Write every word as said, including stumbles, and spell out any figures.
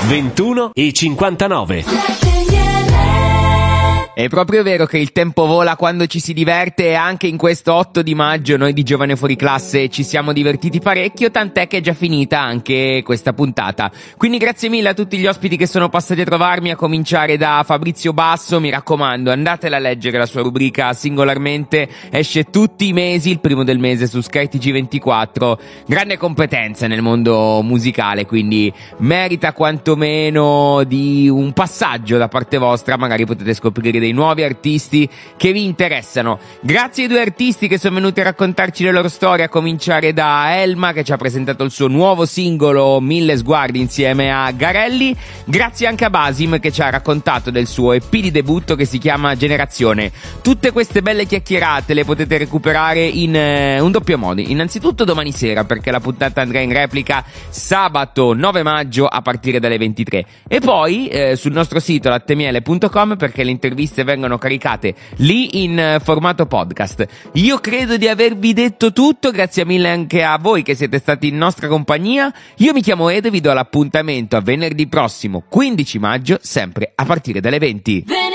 ventuno e cinquantanove. È proprio vero che il tempo vola quando ci si diverte, e anche in questo otto di maggio noi di Giovane Fuori Classe ci siamo divertiti parecchio, tant'è che è già finita anche questa puntata. Quindi grazie mille a tutti gli ospiti che sono passati a trovarmi, a cominciare da Fabrizio Basso. Mi raccomando, andatela a leggere la sua rubrica Singolarmente, esce tutti i mesi, il primo del mese su Sky T G ventiquattro. Grande competenza nel mondo musicale, quindi merita quantomeno di un passaggio da parte vostra, magari potete scoprire dei nuovi artisti che vi interessano. Grazie ai due artisti che sono venuti a raccontarci le loro storie, a cominciare da Elma che ci ha presentato il suo nuovo singolo Mille Sguardi insieme a Garelli. Grazie anche a Basim che ci ha raccontato del suo E P di debutto che si chiama Generazione. Tutte queste belle chiacchierate le potete recuperare in eh, un doppio modo. Innanzitutto domani sera, perché la puntata andrà in replica sabato nove maggio a partire dalle ventitré, e poi eh, sul nostro sito lattemiele punto com, perché le interviste vengono caricate lì in formato podcast. Io credo di avervi detto tutto, grazie mille anche a voi che siete stati in nostra compagnia. Io mi chiamo Edo e vi do l'appuntamento a venerdì prossimo quindici maggio, sempre a partire dalle venti.